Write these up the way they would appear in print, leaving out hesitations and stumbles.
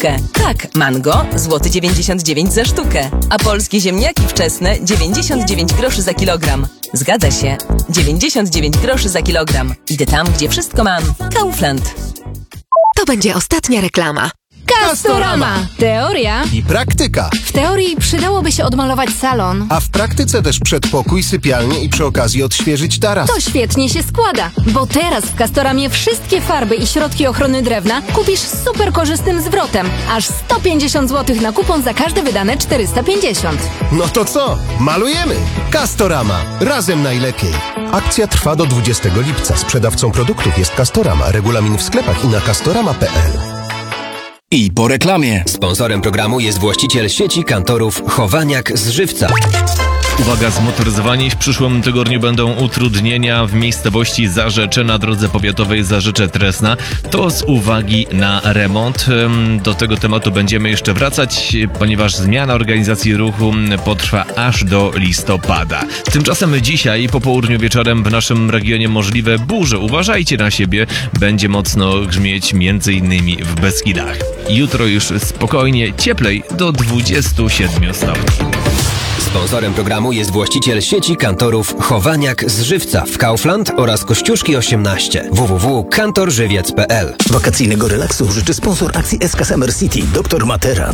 sztukę. Tak, mango złoty 99 za sztukę, a polskie ziemniaki wczesne 99 groszy za kilogram. Zgadza się, 99 groszy za kilogram. Idę tam, gdzie wszystko mam. Kaufland. To będzie ostatnia reklama. Castorama! Teoria I praktyka. W teorii przydałoby się odmalować salon. A w praktyce też przedpokój, sypialnię i przy okazji odświeżyć taras. To świetnie się składa, bo teraz w Castoramie wszystkie farby i środki ochrony drewna kupisz z super korzystnym zwrotem. Aż 150 zł na kupon za każde wydane 450. No to co? Malujemy! Castorama. Razem najlepiej. Akcja trwa do 20 lipca. Sprzedawcą produktów jest Castorama. Regulamin w sklepach i na castorama.pl. I po reklamie. Sponsorem programu jest właściciel sieci kantorów Chowaniak z Żywca. Uwaga, zmotoryzowani w przyszłym tygodniu będą utrudnienia w miejscowości Zarzecze na drodze powiatowej Zarzecze-Tresna. To z uwagi na remont. Do tego tematu będziemy jeszcze wracać, ponieważ zmiana organizacji ruchu potrwa aż do listopada. Tymczasem dzisiaj po południu wieczorem w naszym regionie możliwe burze. Uważajcie na siebie, będzie mocno grzmieć m.in. w Beskidach. Jutro już spokojnie, cieplej do 27 stopni. Sponsorem programu jest właściciel sieci kantorów Chowaniak z Żywca w Kaufland oraz Kościuszki 18. www.kantorżywiec.pl. Wakacyjnego relaksu życzy sponsor akcji SK Summer City, Dr Materac.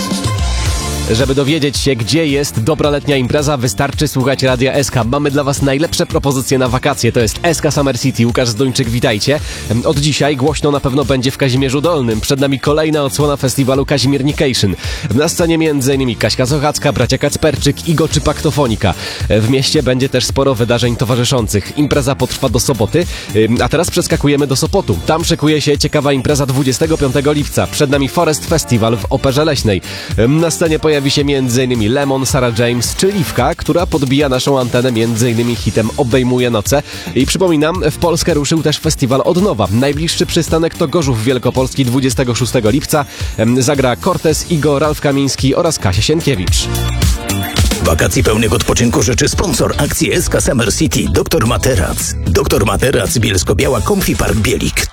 Żeby dowiedzieć się, gdzie jest dobra letnia impreza, wystarczy słuchać Radia SK. Mamy dla Was najlepsze propozycje na wakacje. To jest SK Summer City. Łukasz Zdończyk, witajcie. Od dzisiaj głośno na pewno będzie w Kazimierzu Dolnym. Przed nami kolejna odsłona festiwalu Kazimiernication. Na scenie m.in. Kaśka Sochacka, bracia Kacperczyk, Igo czy Paktofonika. W mieście będzie też sporo wydarzeń towarzyszących. Impreza potrwa do soboty, a teraz przeskakujemy do Sopotu. Tam szykuje się ciekawa impreza 25 lipca. Przed nami Forest Festival w Operze Leśnej. Na scenie pojawi się m.in. Lemon, Sarah James czy Liwka, która podbija naszą antenę m.in. hitem Obejmuje noce. I przypominam, w Polskę ruszył też festiwal od nowa. Najbliższy przystanek to Gorzów Wielkopolski 26 lipca. Zagra Cortez, Igo, Ralf Kamiński oraz Kasia Sienkiewicz. Wakacji pełnych odpoczynku życzy sponsor akcji SK Summer City, Dr Materac. Dr Materac, Bielsko-Biała, Comfy Park Bielik.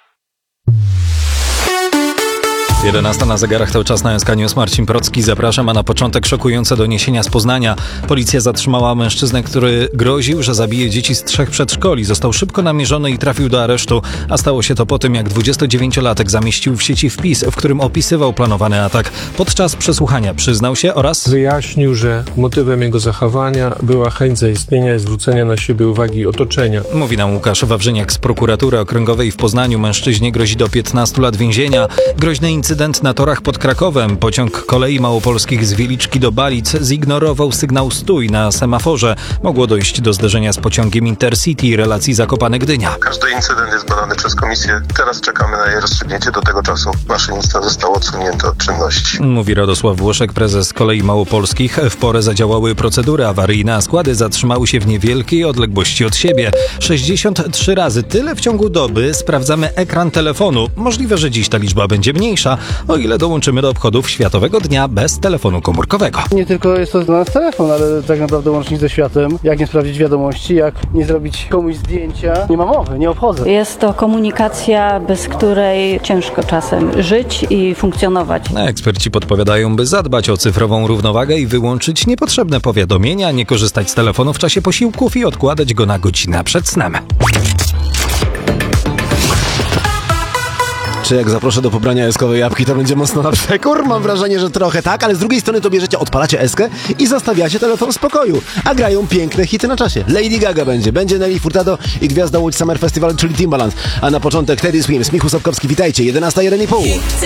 11 na zegarach, to czas na SK News. Marcin Procki, zapraszam, a na początek szokujące doniesienia z Poznania. Policja zatrzymała mężczyznę, który groził, że zabije dzieci z 3 przedszkoli. Został szybko namierzony i trafił do aresztu, a stało się to po tym, jak 29-latek zamieścił w sieci wpis, w którym opisywał planowany atak. Podczas przesłuchania przyznał się oraz wyjaśnił, że motywem jego zachowania była chęć zaistnienia i zwrócenia na siebie uwagi otoczenia. Mówi nam Łukasz Wawrzyniak z Prokuratury Okręgowej w Poznaniu. Mężczyźnie grozi do 15 lat więzienia. Groźny incydent na torach pod Krakowem. Pociąg kolei małopolskich z Wieliczki do Balic zignorował sygnał stój na semaforze. Mogło dojść do zderzenia z pociągiem Intercity relacji Zakopane-Gdynia. Każdy incydent jest badany przez komisję. Teraz czekamy na jej rozstrzygnięcie. Do tego czasu maszynista został odsunięty od czynności. Mówi Radosław Włoszek, prezes kolei małopolskich. W porę zadziałały procedury awaryjne, a składy zatrzymały się w niewielkiej odległości od siebie. 63 razy tyle w ciągu doby sprawdzamy ekran telefonu. Możliwe, że dziś ta liczba będzie mniejsza, o ile dołączymy do obchodów Światowego Dnia bez telefonu komórkowego. Nie tylko jest to dla nas telefon, ale tak naprawdę łącznik ze światem. Jak nie sprawdzić wiadomości, jak nie zrobić komuś zdjęcia, nie ma mowy, nie obchodzę. Jest to komunikacja, bez której ciężko czasem żyć i funkcjonować. Eksperci podpowiadają, by zadbać o cyfrową równowagę i wyłączyć niepotrzebne powiadomienia, nie korzystać z telefonu w czasie posiłków i odkładać go na godzinę przed snem. Czy jak zaproszę do pobrania eskowej jabłki, to będzie mocno na przekór? Mam wrażenie, że trochę tak, ale z drugiej strony to bierzecie, odpalacie eskę i zostawiacie telefon w spokoju. A grają piękne hity na czasie. Lady Gaga będzie Nelly Furtado i gwiazda Łódź Summer Festival, czyli Timbaland. A na początek Teddy Swims, Michał Sapkowski, witajcie, 11:01,5.